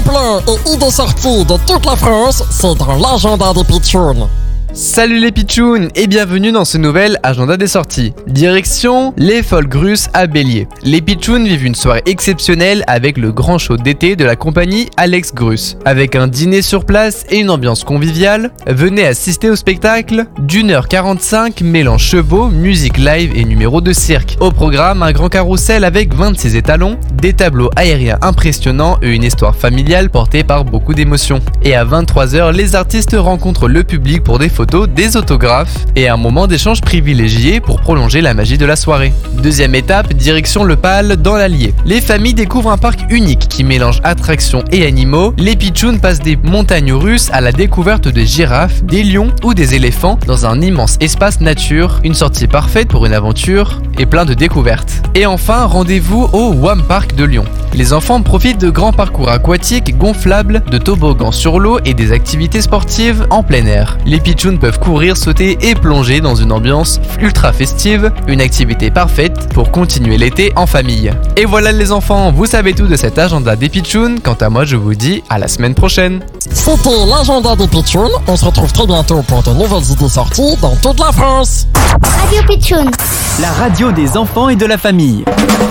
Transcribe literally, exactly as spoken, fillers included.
plans et idées sorties de toute la France, c'est dans l'agenda des pitchouns. Salut les pitchouns et bienvenue dans ce nouvel agenda des sorties. Direction les Folles Grusses à Bélier. Les pitchouns vivent une soirée exceptionnelle avec le grand show d'été de la compagnie Alex Grus. Avec un dîner sur place et une ambiance conviviale, venez assister au spectacle d'une heure quarante-cinq mêlant chevaux, musique live et numéros de cirque. Au programme, un grand carrousel avec vingt-six étalons, des tableaux aériens impressionnants et une histoire familiale portée par beaucoup d'émotions. Et à vingt-trois heures, les artistes rencontrent le public pour des photos, des autographes et un moment d'échange privilégié pour prolonger la magie de la soirée. Deuxième étape, direction le Pal dans l'Allier. Les familles découvrent un parc unique qui mélange attractions et animaux. Les pitchouns passent des montagnes russes à la découverte des girafes, des lions ou des éléphants dans un immense espace nature. Une sortie parfaite pour une aventure et plein de découvertes. Et enfin, rendez-vous au Wham Park de Lyon. Les enfants profitent de grands parcours aquatiques gonflables, de toboggans sur l'eau et des activités sportives en plein air. Les pitchouns peuvent courir, sauter et plonger dans une ambiance ultra festive, une activité parfaite pour continuer l'été en famille. Et voilà les enfants, vous savez tout de cet agenda des pitchouns. Quant à moi, je vous dis à la semaine prochaine. C'était l'agenda des pitchouns. On se retrouve très bientôt pour de nouvelles idées sorties dans toute la France. Radio Pitchoun, la radio des enfants et de la famille.